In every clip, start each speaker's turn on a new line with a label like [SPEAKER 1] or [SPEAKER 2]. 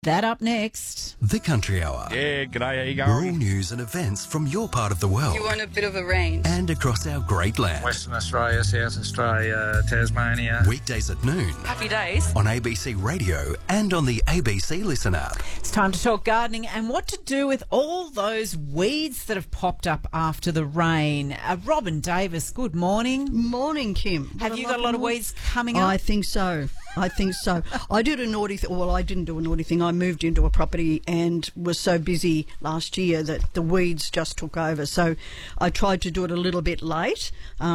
[SPEAKER 1] That up next.
[SPEAKER 2] The Country Hour.
[SPEAKER 3] Yeah, g'day, how you
[SPEAKER 2] Rural
[SPEAKER 3] going?
[SPEAKER 2] news and events from your part of the world.
[SPEAKER 4] You want a bit of a range.
[SPEAKER 2] And across our great land.
[SPEAKER 3] Western Australia, South Australia, Tasmania.
[SPEAKER 2] Weekdays at noon.
[SPEAKER 4] Happy days.
[SPEAKER 2] On ABC Radio and on the ABC Listen app.
[SPEAKER 1] It's time to talk gardening and what to do with all those weeds that have popped up after the rain. Robin Davis, good morning.
[SPEAKER 5] Morning, Kim.
[SPEAKER 1] Have you got a lot of weeds coming up?
[SPEAKER 5] I think so. I did a naughty thing. Well, I didn't do a naughty thing. I moved into a property and was so busy last year that the weeds just took over. So I tried to do it a little bit late.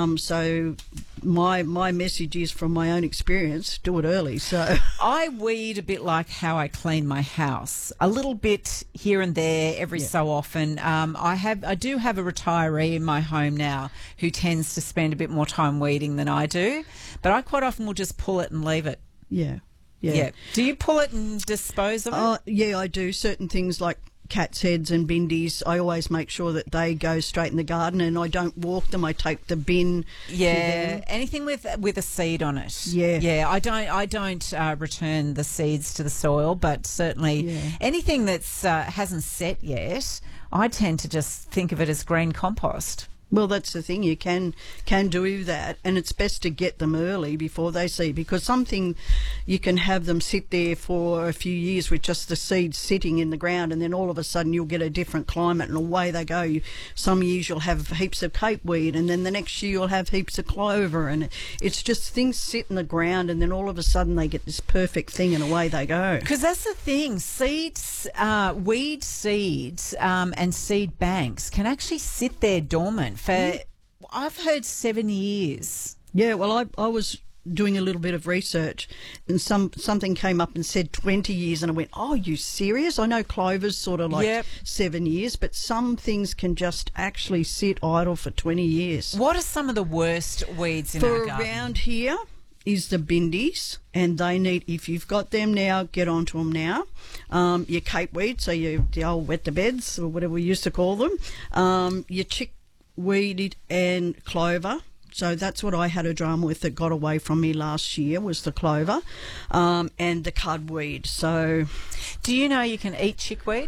[SPEAKER 5] So my message is from my own experience, do it early. So
[SPEAKER 1] I weed a bit like how I clean my house. A little bit here and there every so often. I do have a retiree in my home now who tends to spend a bit more time weeding than I do. But I quite often will just pull it and leave it.
[SPEAKER 5] Yeah.
[SPEAKER 1] Do you pull it and dispose of it?
[SPEAKER 5] Yeah, I do. Certain things like cat's heads and bindies, I always make sure that they go straight in the garden and I don't walk them. I take the bin to them.
[SPEAKER 1] Anything with a seed on it.
[SPEAKER 5] Yeah.
[SPEAKER 1] I don't return the seeds to the soil, but certainly anything that's hasn't set yet, I tend to just think of it as green compost.
[SPEAKER 5] Well, that's the thing. You can do that, and it's best to get them early before they seed, because something you can have them sit there for a few years with just the seeds sitting in the ground, and then all of a sudden you'll get a different climate, and away they go. Some years you'll have heaps of capeweed, and then the next year you'll have heaps of clover, and it's just things sit in the ground, and then all of a sudden they get this perfect thing, and away they go.
[SPEAKER 1] Because that's the thing, seeds, weed seeds and seed banks can actually sit there dormant for, I've heard 7 years.
[SPEAKER 5] Yeah, well, I was doing a little bit of research and something came up and said 20 years and I went, oh, are you serious? I know clover's sort of like 7 years, but some things can just actually sit idle for 20 years.
[SPEAKER 1] What are some of the worst weeds in our garden?
[SPEAKER 5] Around here is the bindies, and they need, if you've got them now, get onto them now. Your capeweed, so the old wet the beds or whatever we used to call them, your chickweed and clover. So that's what I had a drama with that got away from me last year, was the clover, and the cudweed. So,
[SPEAKER 1] do you know you can eat chickweed?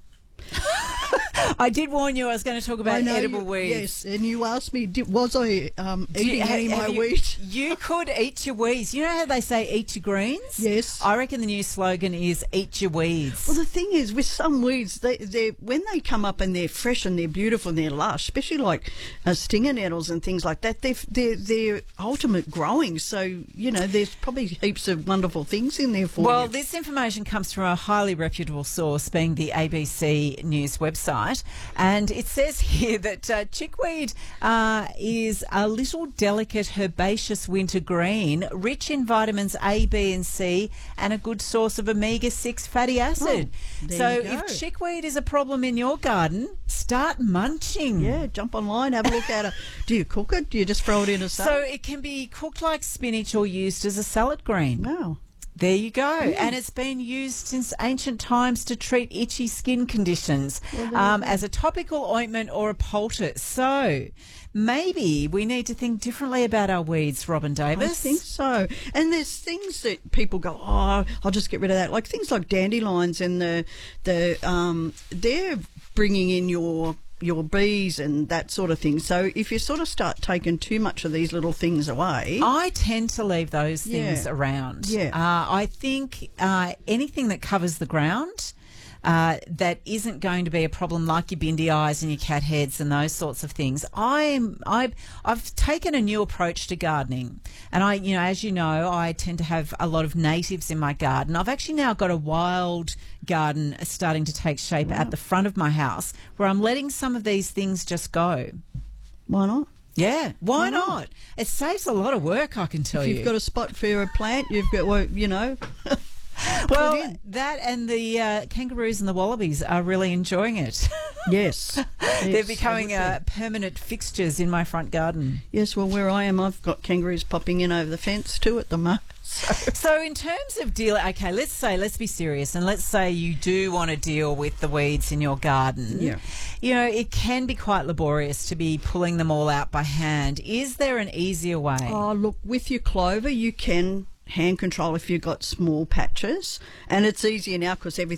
[SPEAKER 1] I did warn you I was going to talk about edible weeds.
[SPEAKER 5] Yes, and you asked me, was I eating any of my weeds?
[SPEAKER 1] You could eat your weeds. You know how they say eat your greens?
[SPEAKER 5] Yes.
[SPEAKER 1] I reckon the new slogan is eat your weeds.
[SPEAKER 5] Well, the thing is, with some weeds, they when they come up and they're fresh and they're beautiful and they're lush, especially like stinger nettles and things like that, they're ultimate growing. So, you know, there's probably heaps of wonderful things in there for you.
[SPEAKER 1] Well, this information comes from a highly reputable source, being the ABC News website. And it says here that chickweed is a little delicate herbaceous winter green, rich in vitamins A, B and C, and a good source of omega-6 fatty acid. So if chickweed is a problem in your garden, start munching.
[SPEAKER 5] Yeah, jump online, have a look at it. Do you cook it? Do you just throw it in a salad?
[SPEAKER 1] So it can be cooked like spinach or used as a salad green.
[SPEAKER 5] Wow.
[SPEAKER 1] There you go. And it's been used since ancient times to treat itchy skin conditions as a topical ointment or a poultice. So maybe we need to think differently about our weeds, Robin Davis.
[SPEAKER 5] I think so. And there's things that people go, oh, I'll just get rid of that. Like things like dandelions and they're bringing in your bees and that sort of thing. So if you sort of start taking too much of these little things away,
[SPEAKER 1] I tend to leave those things around. I think anything that covers the ground that isn't going to be a problem, like your bindi eyes and your cat heads and those sorts of things. I've taken a new approach to gardening, and as you know, I tend to have a lot of natives in my garden. I've actually now got a wild garden starting to take shape at the front of my house, where I'm letting some of these things just go.
[SPEAKER 5] Why not?
[SPEAKER 1] Yeah, why not? It saves a lot of work, I can tell you.
[SPEAKER 5] If you've got a spot for a plant, you've got,
[SPEAKER 1] Well, that and the kangaroos and the wallabies are really enjoying it.
[SPEAKER 5] Yes.
[SPEAKER 1] They're becoming permanent fixtures in my front garden.
[SPEAKER 5] Yes, well, where I am, I've got kangaroos popping in over the fence too at the moment.
[SPEAKER 1] So in terms of let's be serious, and let's say you do want to deal with the weeds in your garden.
[SPEAKER 5] Yeah.
[SPEAKER 1] You know, it can be quite laborious to be pulling them all out by hand. Is there an easier way?
[SPEAKER 5] Oh, look, with your clover, you can hand control if you've got small patches, and it's easier now because